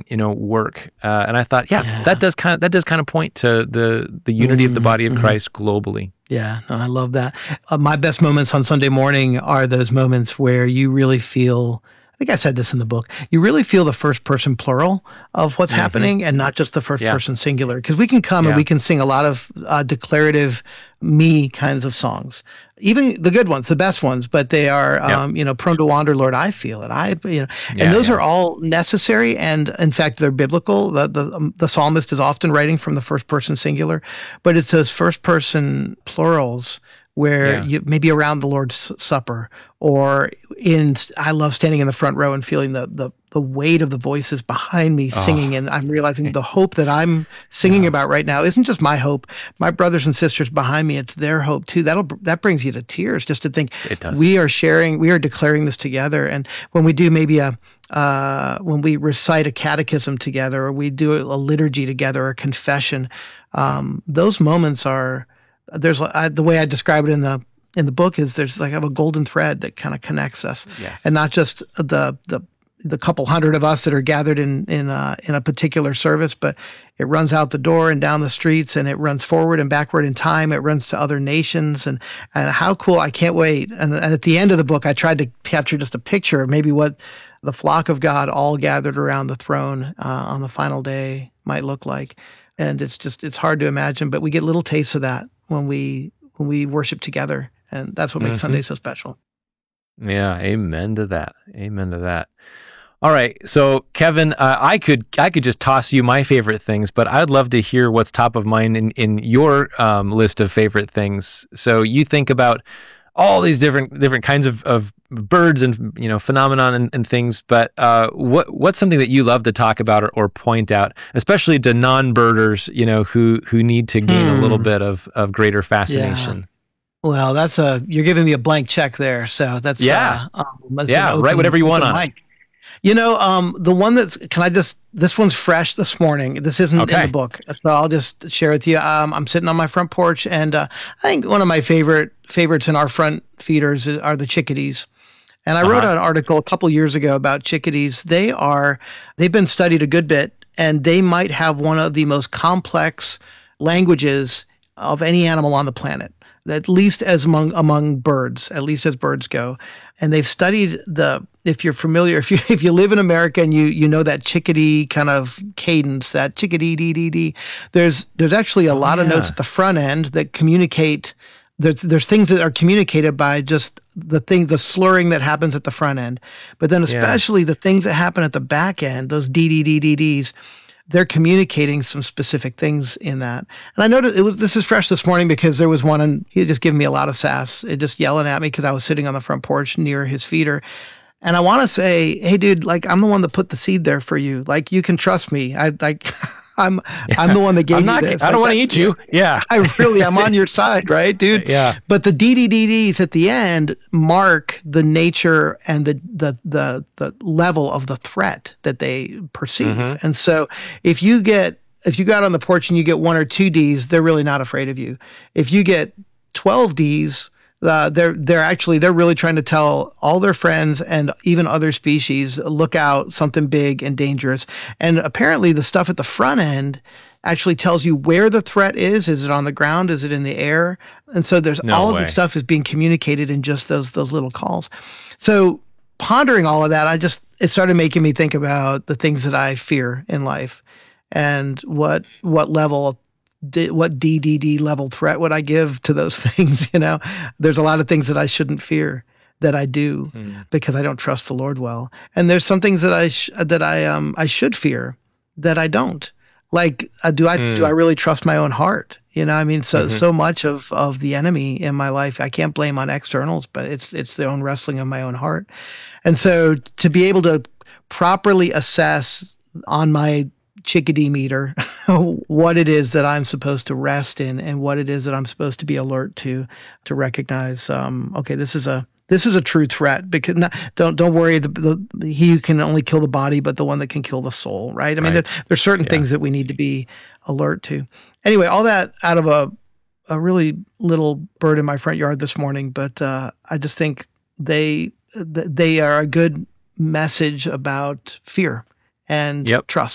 work. And I thought, Yeah. that does kind of point to the unity of the body of Christ globally. Yeah, no, I love that. My best moments on Sunday morning are those moments where you really feel, I think I said this in the book, you really feel the first person plural of what's happening and not just the first person singular. Because we can come and we can sing a lot of declarative me kinds of songs, even the good ones, the best ones, but they are, prone to wander, Lord, I feel it. And those are all necessary. And in fact, they're biblical. The psalmist is often writing from the first person singular, but it's those first person plurals where you maybe around the Lord's Supper or I love standing in the front row and feeling the weight of the voices behind me singing. And I'm realizing the hope that I'm singing about right now isn't just my hope. My brothers and sisters behind me, it's their hope too. That brings you to tears just to think we are declaring this together. And when we do maybe when we recite a catechism together or we do a liturgy together, or a confession, those moments are, the way I describe it in the book is there's like a golden thread that kind of connects us, and not just the couple hundred of us that are gathered in a particular service, but it runs out the door and down the streets, and it runs forward and backward in time. It runs to other nations, and how cool! I can't wait. And at the end of the book, I tried to capture just a picture of maybe what the flock of God all gathered around the throne on the final day might look like. And it's hard to imagine, but we get little tastes of that when we worship together, and that's what makes Sunday so special. Yeah, amen to that. Amen to that. All right, so Kevin, I could just toss you my favorite things, but I'd love to hear what's top of mind in your list of favorite things. So you think about all these different kinds of birds and phenomenon and things, but what's something that you love to talk about or point out, especially to non-birders, who need to gain a little bit of greater fascination? Yeah. Well, you're giving me a blank check there, so that's write whatever you want on it. The one this one's fresh this morning. This isn't in the book, so I'll just share with you. I'm sitting on my front porch, and I think one of my favorites in our front feeders are the chickadees. And I wrote an article a couple years ago about chickadees. They've been studied a good bit, and they might have one of the most complex languages of any animal on the planet, at least as among birds, at least as birds go. And they've studied if you're familiar, if you live in America and you know that chickadee kind of cadence, that chickadee dee dee dee, there's actually a lot of notes at the front end that communicate. There's things that are communicated by just the slurring that happens at the front end, but then especially the things that happen at the back end, those dee dee dee dee dees. They're communicating some specific things in that. And I noticed this is fresh this morning because there was one, and he had just given me a lot of sass, just yelling at me because I was sitting on the front porch near his feeder. And I want to say, hey, dude, I'm the one that put the seed there for you. You can trust me. I'm the one that gave you this. I don't want to eat you. Yeah. I'm on your side, right, dude? Yeah. But the DDDDs at the end mark the nature and the level of the threat that they perceive. And so if you go out on the porch and you get 1 or 2 Ds, they're really not afraid of you. If you get 12 Ds, they're really trying to tell all their friends and even other species, look out, something big and dangerous. And apparently the stuff at the front end actually tells you where the threat is. Is it on the ground? Is it in the air? And so of the stuff is being communicated in just those little calls. So pondering all of that, it started making me think about the things that I fear in life and what level what DDD level threat would I give to those things? There's a lot of things that I shouldn't fear that I do because I don't trust the Lord well. And there's some things that I should fear that I don't. Do I really trust my own heart? So much of the enemy in my life, I can't blame on externals, but it's the own wrestling of my own heart. And so to be able to properly assess on my chickadee meter what it is that I'm supposed to rest in and what it is that I'm supposed to be alert to recognize, this is a true threat, because don't worry, he who can only kill the body, but the one that can kill the soul, right? I mean, there's certain things that we need to be alert to. Anyway, all that out of a really little bird in my front yard this morning, but I just think they are a good message about fear and trust.